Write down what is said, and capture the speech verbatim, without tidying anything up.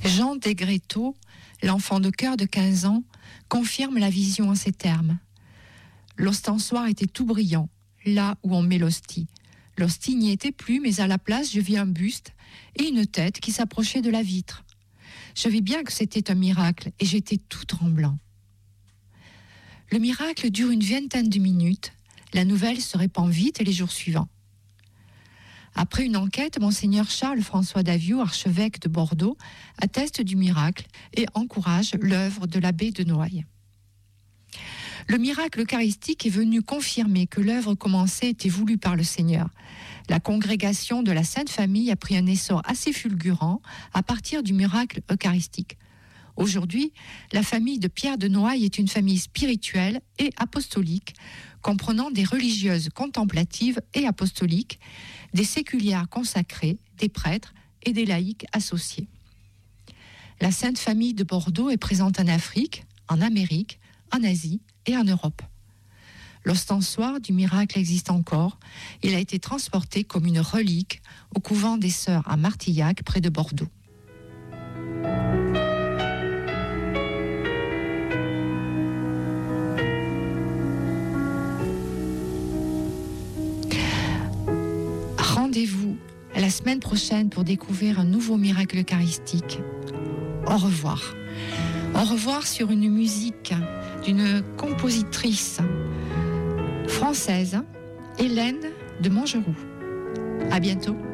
Jean Desgréteaux, l'enfant de cœur de quinze ans, confirme la vision en ces termes. L'ostensoir était tout brillant, là où on met l'hostie. L'hostie n'y était plus, mais à la place, je vis un buste et une tête qui s'approchait de la vitre. Je vis bien que c'était un miracle et j'étais tout tremblant. Le miracle dure une vingtaine de minutes. La nouvelle se répand vite les jours suivants. Après une enquête, monseigneur Charles-François d'Aviau, archevêque de Bordeaux, atteste du miracle et encourage l'œuvre de l'abbé de Noailles. Le miracle eucharistique est venu confirmer que l'œuvre commencée était voulue par le Seigneur. La congrégation de la Sainte Famille a pris un essor assez fulgurant à partir du miracle eucharistique. Aujourd'hui, la famille de Pierre de Noailles est une famille spirituelle et apostolique, comprenant des religieuses contemplatives et apostoliques, des séculières consacrés, des prêtres et des laïcs associés. La Sainte Famille de Bordeaux est présente en Afrique, en Amérique, en Asie et en Europe. L'ostensoir du miracle existe encore. Il a été transporté comme une relique au couvent des Sœurs à Martillac, près de Bordeaux. Rendez-vous la semaine prochaine pour découvrir un nouveau miracle eucharistique. Au revoir. Au revoir sur une musique d'une compositrice française, Hélène de Montgeroux. À bientôt.